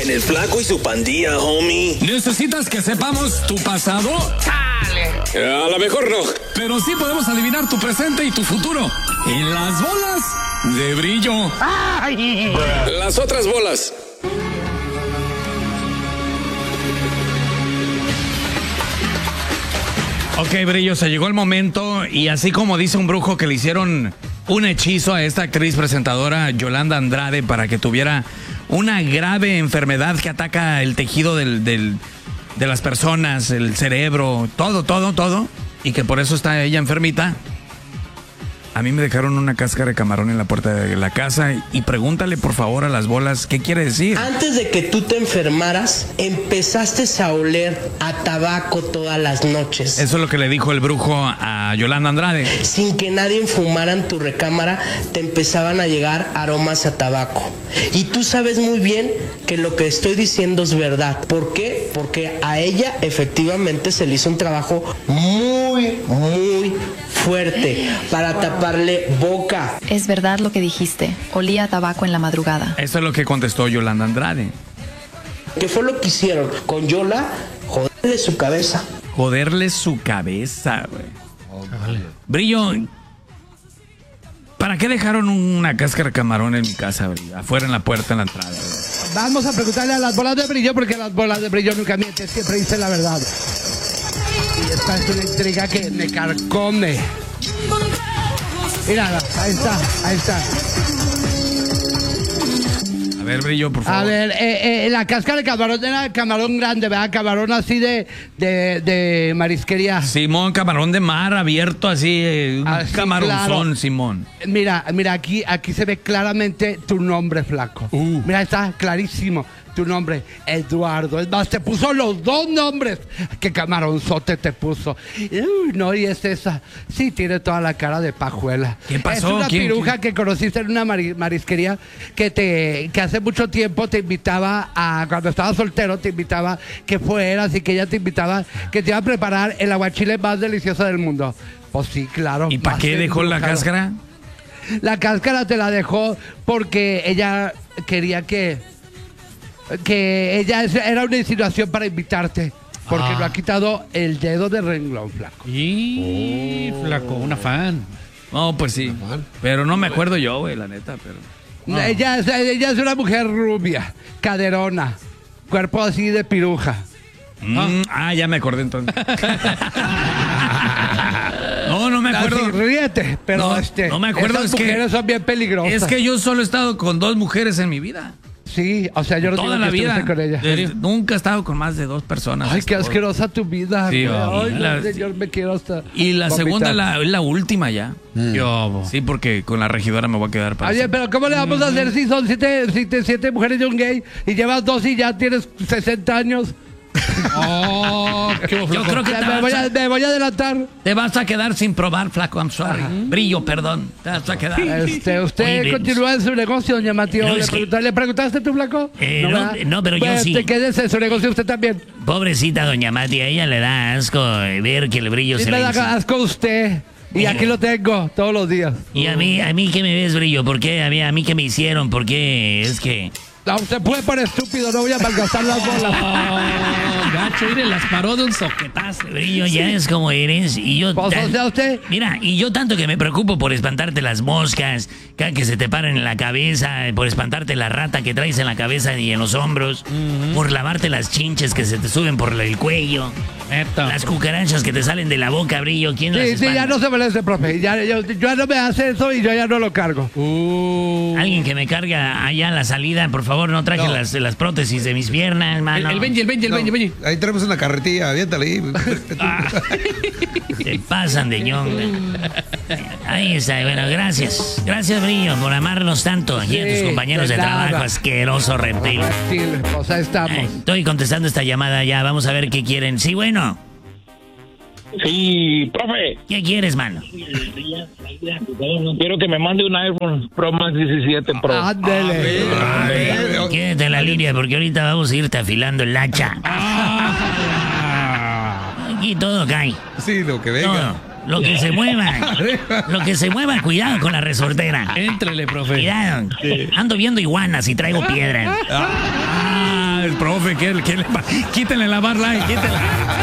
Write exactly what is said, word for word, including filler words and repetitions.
en el Flaco y su pandilla, homie. ¿Necesitas que sepamos tu pasado? ¡Dale! A lo mejor no. Pero sí podemos adivinar tu presente y tu futuro. En las bolas de brillo. ¡Ay! Las otras bolas. Ok, Brillo, se llegó el momento y así como dice un brujo que le hicieron un hechizo a esta actriz presentadora Yolanda Andrade para que tuviera una grave enfermedad que ataca el tejido del, del, de las personas, el cerebro, todo, todo, todo, y que por eso está ella enfermita. A mí me dejaron una cáscara de camarón en la puerta de la casa y pregúntale por favor a las bolas qué quiere decir. Antes de que tú te enfermaras, empezaste a oler a tabaco todas las noches. Eso es lo que le dijo el brujo a Yolanda Andrade. Sin que nadie fumara en tu recámara, te empezaban a llegar aromas a tabaco. Y tú sabes muy bien que lo que estoy diciendo es verdad. ¿Por qué? Porque a ella efectivamente se le hizo un trabajo muy, muy fuerte para taparle boca. Es verdad lo que dijiste. Olía a tabaco en la madrugada. Eso es lo que contestó Yolanda Andrade. ¿Qué fue lo que hicieron con Yola? Joderle su cabeza. Joderle su cabeza, güey. Oh, Brillo, ¿para qué dejaron una cáscara de camarón en mi casa, Brillo? Afuera en la puerta, en la entrada, güey. Vamos a preguntarle a las bolas de Brillo, porque las bolas de Brillo nunca mienten, siempre dicen la verdad. Y esta es una intriga que me carcome. Mira, ahí está, ahí está. A ver, Brillo, por favor. A ver, eh, eh, la cáscara de camarón era camarón grande, ¿verdad? Camarón así de, de, de marisquería. Simón, camarón de mar abierto, así, eh, un Así, camaronzón, claro. Simón. Mira, mira, aquí, aquí se ve claramente tu nombre, flaco. Uh. Mira, está clarísimo. Tu nombre, Eduardo. Es más, te puso los dos nombres. ¡Qué camaronzote te puso! Uy, no, y es esa. Sí, tiene toda la cara de pajuela. ¿Qué pasó? Es una ¿Quién, piruja quién? que conociste en una mari- marisquería que te que hace mucho tiempo te invitaba a, cuando estabas soltero, te invitaba que fueras y que ella te invitaba, que te iba a preparar el aguachile más delicioso del mundo. Pues sí, claro. ¿Y para más qué dejó la embrujado. cáscara? La cáscara te la dejó porque ella quería que que ella es- era una insinuación para invitarte, porque Ah. lo ha quitado el dedo de renglón, flaco. Y flaco, una fan. No, pues sí. Pero no me acuerdo yo, güey, la neta, pero... No. Ella, es, ella es una mujer rubia, caderona, cuerpo así de piruja. Mm, ah, ya me acordé entonces. No, no me acuerdo. Así, ríete, pero No, este, no me acuerdo, esas es que- mujeres son bien peligrosas. Es que yo solo he estado con dos mujeres en mi vida. Sí, o sea, yo no Toda digo la que vida. estuviste con ella. Desde- nunca he estado con más de dos personas. Ay, qué hasta hoy. asquerosa tu vida. Sí, güey. Ay, la- no, señor, me quiero hasta Y la vomitar. segunda la, es la última ya. Yo, Sí, porque con la regidora me voy a quedar para Oye, siempre. pero ¿cómo le vamos a hacer si son siete, siete, siete mujeres y un gay y llevas dos y ya tienes sesenta años? oh, qué Yo flaco. creo que Ya te me, vas, voy a, a, me voy a adelantar. te vas a quedar sin probar, flaco. I'm sorry. Brillo, perdón. Te vas a quedar. Este, usted Oye, continúa en su negocio, doña Mateo. No, ¿Le, es que- pregunta- ¿Le preguntaste tú, flaco? Eh, no, ¿verdad? no, pero yo Pues, sí. te quedes en su negocio usted también. Pobrecita doña Mati, a ella le da asco ver que el brillo Sí se me le... da enci- asco usted. Y Mira. aquí lo tengo todos los días. Y a mí, a mí ¿qué me ves, brillo? ¿Por qué? A mí, a mí ¿qué me hicieron? ¿Por qué? Es que... No, usted puede por estúpido, no voy a malgastar las bolas. Oh, gacho, mire, las paró de un soquetazo. Brillo, ya es como eres. Y yo... Pues, tan- o sea, usted... Mira, y yo tanto que me preocupo por espantarte las moscas, cada que se te paran en la cabeza, por espantarte la rata que traes en la cabeza y en los hombros, por lavarte las chinches que se te suben por el cuello, Neta. las cucarachas que te salen de la boca, brillo, ¿quién las Sí, sí, espanta? ya no se moleste, profe. Ya, yo, yo no me hace eso y yo ya no lo cargo. Uh, Alguien que me carga allá a la salida, por favor, no traje No. las, las prótesis de mis piernas, el, mano. el Benji, el Benji, el No, Benji, Benji. ahí tenemos una carretilla, aviéntale ahí. Te pasan de ñonga. Ahí está, bueno, gracias. Gracias, Brillo, por amarnos tanto y a tus Sí, compañeros de, de nada. trabajo, asqueroso reptil. Sí, pues ahí estamos. Eh, Estoy contestando esta llamada ya, vamos a ver qué quieren. Sí, bueno, Sí, profe. ¿qué quieres, mano? Quiero que me mande un iPhone Pro Max diecisiete Pro. Ándele. Quédate en la línea porque ahorita vamos a irte afilando el hacha. Aquí todo cae. Sí, lo que venga. Todo. Lo que se mueva. Lo que se mueva, cuidado con la resortera. Éntrele, profe. Cuidado. Ando viendo iguanas y traigo piedras. Ah, profe, ¿qué, qué le pa- quítenle la barra y quítenla.